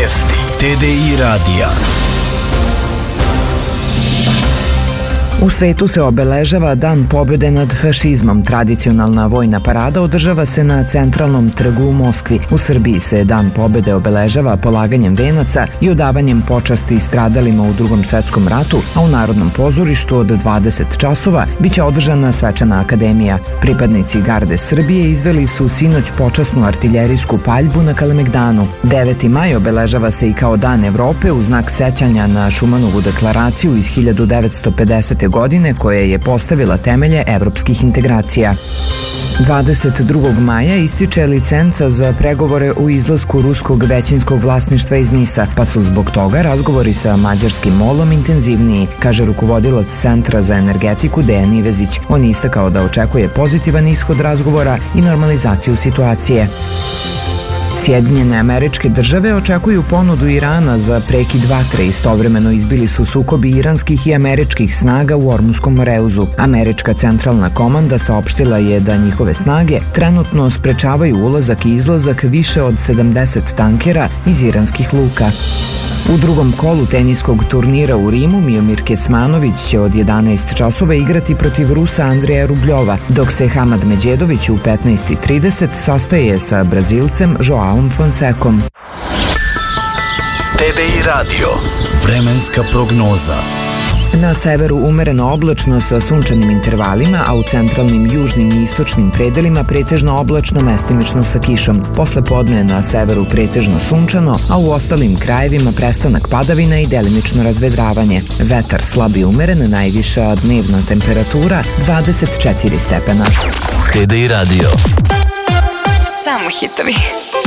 Vijesti TDI radija. U svetu se obeležava Dan pobjede nad fašizmom. Tradicionalna vojna parada održava se na Centralnom trgu u Moskvi. U Srbiji se Dan pobjede obeležava polaganjem venaca i odavanjem počasti stradalima u Drugom svetskom ratu, a u Narodnom pozorištu od 20 časova biće održana svečana akademija. Pripadnici Garde Srbije izveli su sinoć počasnu artiljerijsku paljbu na Kalemegdanu. 9. maj obeležava se i kao Dan Evrope u znak sećanja na Šumanovu deklaraciju iz 1950. godine koja je postavila temelje evropskih integracija. 22. maja ističe licenca za pregovore u izlasku ruskog većinskog vlasništva iz Nisa, pa su zbog toga razgovori sa mađarskim MOL-om intenzivniji, kaže rukovodilac Centra za energetiku Dejan Ivezić. On je istakao da očekuje pozitivan ishod razgovora i normalizaciju situacije. Sjedinjene Američke Države očekuju ponudu Irana za prekid vatre. Istovremeno izbili su sukobi iranskih i američkih snaga u Ormuskom Moreuzu. Američka centralna komanda saopštila je da njihove snage trenutno sprečavaju ulazak i izlazak više od 70 tankera iz iranskih luka. U drugom kolu teniskog turnira u Rimu Miomir Kecmanović će od 11 časova igrati protiv Rusa Andreja Rubljova, dok se Hamad Međedović u 15:30 sastaje sa Brazilcem Joaom Fonsecom. TDI radio. Vremenska prognoza. Na severu umereno oblačno sa sunčanim intervalima, a u centralnim, južnim i istočnim predelima pretežno oblačno, mestimično sa kišom. Posle podne na severu pretežno sunčano, a u ostalim krajevima prestanak padavina i delimično razvedravanje. Vetar slab i umeren, najviša dnevna temperatura 24 stepena. TDI radio. Samo hitovi.